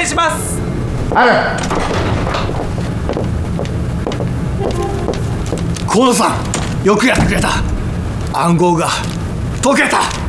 します。 ある。河野さん、よくやってくれた。暗号が解けた。